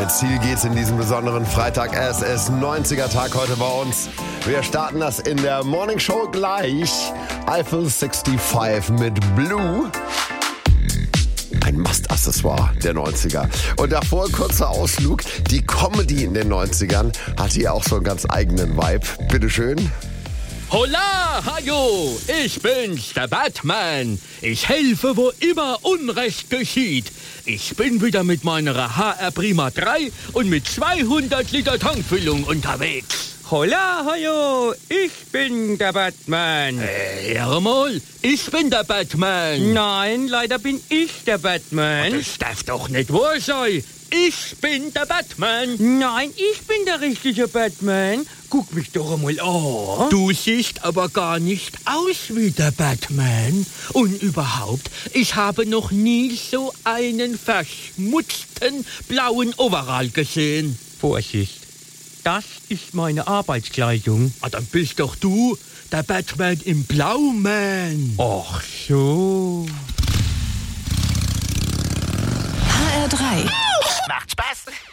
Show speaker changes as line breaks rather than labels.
Mit Ziel geht's in diesem besonderen Freitag. Es ist 90er-Tag heute bei uns. Wir starten das in der Morning Show gleich. Eiffel 65 mit Blue. Ein Must-Accessoire der 90er. Und davor ein kurzer Ausflug. Die Comedy in den 90ern hatte ja auch so einen ganz eigenen Vibe. Bitteschön.
Holla, hajo, ich bin's, der Batman. Ich helfe, wo immer Unrecht geschieht. Ich bin wieder mit meiner HR Prima 3 und mit 200 Liter Tankfüllung unterwegs.
Holla, hajo, ich bin der Batman.
Hör mal, ich bin der Batman.
Nein, leider bin ich der Batman.
Das darf doch nicht wahr sein. Ich bin der Batman.
Nein, ich bin der richtige Batman. Guck mich doch einmal an.
Du siehst aber gar nicht aus wie der Batman. Und überhaupt, ich habe noch nie so einen verschmutzten blauen Overall gesehen.
Vorsicht, das ist meine Arbeitskleidung.
Dann bist doch du der Batman im Blauman.
Ach so.
HR3.
Macht Spaß.